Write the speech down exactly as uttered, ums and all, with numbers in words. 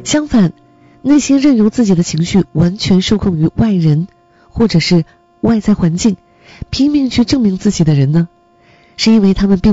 相反，那些任由自己的情绪完全受控于外人或者是外在环境，拼命去证明自己的人呢，是因为他们并